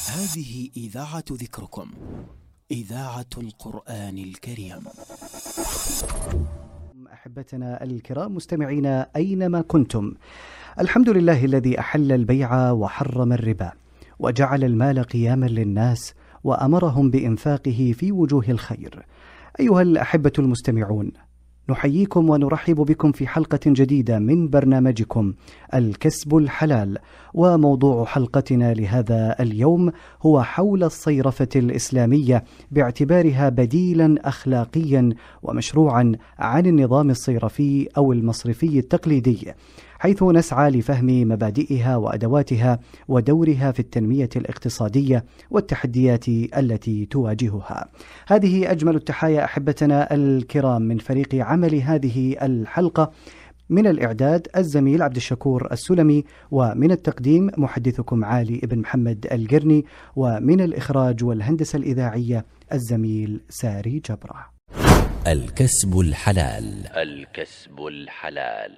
هذه إذاعة ذكركم، إذاعة القرآن الكريم. أحبتنا الكرام مستمعين أينما كنتم، الحمد لله الذي أحل البيع وحرم الربا وجعل المال قياما للناس وأمرهم بإنفاقه في وجوه الخير. أيها الأحبة المستمعون، نحييكم ونرحب بكم في حلقة جديدة من برنامجكم الكسب الحلال، وموضوع حلقتنا لهذا اليوم هو حول الصيرفة الإسلامية باعتبارها بديلا أخلاقيا ومشروعا عن النظام الصيرفي أو المصرفي التقليدي، حيث نسعى لفهم مبادئها وأدواتها ودورها في التنمية الاقتصادية والتحديات التي تواجهها. هذه أجمل التحايا أحبتنا الكرام من فريق عمل هذه الحلقة، من الإعداد الزميل عبد الشكور السلمي، ومن التقديم محدثكم علي بن محمد القرني، ومن الإخراج والهندسة الإذاعية الزميل ساري جبرة. الكسب الحلال. الكسب الحلال.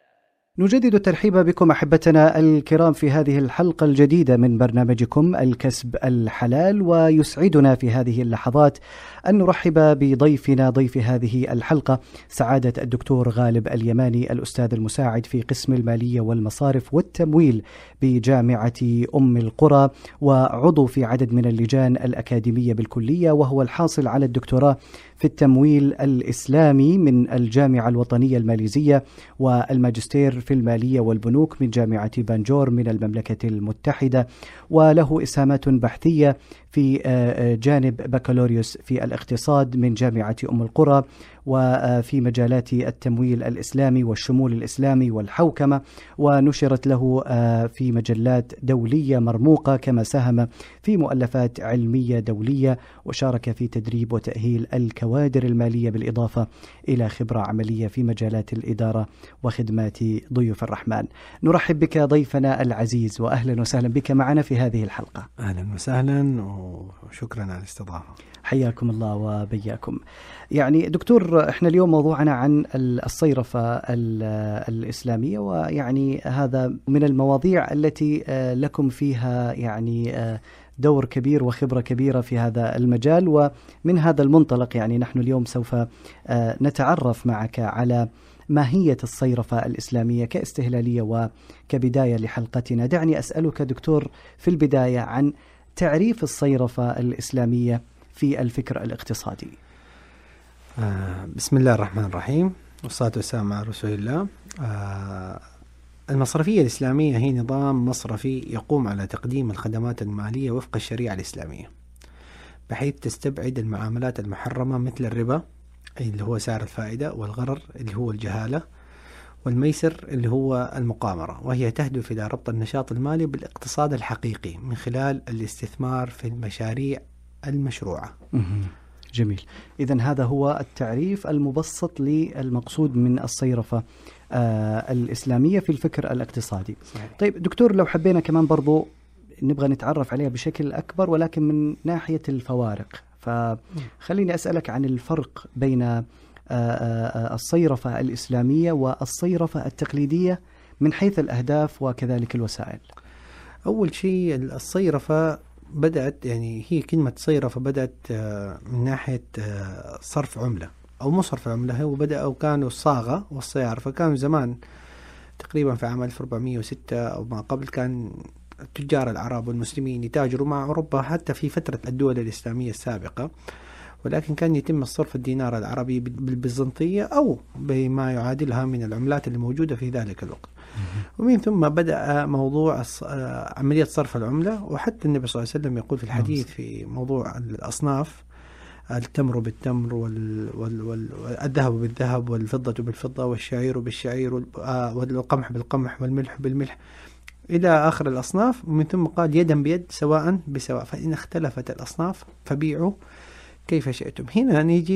نجدد الترحيب بكم أحبتنا الكرام في هذه الحلقة الجديدة من برنامجكم الكسب الحلال، ويسعدنا في هذه اللحظات أن نرحب بضيفنا ضيف هذه الحلقة سعادة الدكتور غالب اليماني، الأستاذ المساعد في قسم المالية والمصارف والتمويل بجامعة أم القرى، وعضو في عدد من اللجان الأكاديمية بالكلية، وهو الحاصل على الدكتوراه في التمويل الإسلامي من الجامعة الوطنية الماليزية، والماجستير في المالية والبنوك من جامعة بانجور من المملكة المتحدة، وله إسهامات بحثية في جانب بكالوريوس في الاقتصاد من جامعة أم القرى، وفي مجالات التمويل الإسلامي والشمول الإسلامي والحوكمة، ونشرت له في مجلات دولية مرموقة، كما ساهم في مؤلفات علمية دولية، وشارك في تدريب وتأهيل الكوادر المالية، بالإضافة إلى خبرة عملية في مجالات الإدارة وخدمات ضيوف الرحمن. نرحب بك ضيفنا العزيز، وأهلا وسهلا بك معنا في هذه الحلقة. أهلا وسهلا وشكرا على الاستضافة. حياكم الله وبياكم. يعني دكتور، احنا اليوم موضوعنا عن الصيرفة الإسلامية، ويعني هذا من المواضيع التي لكم فيها يعني دور كبير وخبرة كبيرة في هذا المجال، ومن هذا المنطلق يعني نحن اليوم سوف نتعرف معك على ماهية الصيرفة الإسلامية كاستهلالية وكبداية لحلقتنا. دعني أسألك دكتور في البداية عن تعريف الصيرفة الإسلامية في الفكر الاقتصادي. بسم الله الرحمن الرحيم، والصلاة والسلام على رسول الله. المصرفية الإسلامية هي نظام مصرفي يقوم على تقديم الخدمات المالية وفق الشريعة الإسلامية، بحيث تستبعد المعاملات المحرمة مثل الربا اللي هو سعر الفائدة، والغرر اللي هو الجهالة، والميسر اللي هو المقامرة، وهي تهدف إلى ربط النشاط المالي بالاقتصاد الحقيقي من خلال الاستثمار في المشاريع المشروعة. جميل. إذن هذا هو التعريف المبسط للمقصود من الصيرفة الإسلامية في الفكر الاقتصادي. صحيح. طيب دكتور، لو حبينا كمان برضو نبغى نتعرف عليها بشكل أكبر، ولكن من ناحية الفوارق، فخليني أسألك عن الفرق بين الصيرفة الإسلامية والصيرفة التقليدية من حيث الأهداف وكذلك الوسائل. أول شيء الصيرفة بدأت، يعني هي كلمة صيرفة بدأت من ناحية صرف عملة أو مصرف عملة، وبدأوا كانوا الصاغة والصيار، فكانوا زمان تقريبا في عام 1406 أو ما قبل كان تجار العرب والمسلمين يتاجروا مع أوروبا حتى في فترة الدول الإسلامية السابقة، ولكن كان يتم الصرف الدينار العربي بالبيزنطية أو بما يعادلها من العملات اللي موجودة في ذلك الوقت. ومن ثم بدأ موضوع عملية صرف العملة، وحتى النبي صلى الله عليه وسلم يقول في الحديث في موضوع الأصناف: التمر بالتمر والذهب بالذهب والفضة بالفضة والشعير بالشعير والقمح بالقمح والملح بالملح إلى آخر الأصناف. ومن ثم قال: يدا بيد سواء بسواء، فإن اختلفت الأصناف فبيعوا كيف شئتم. هنا نيجي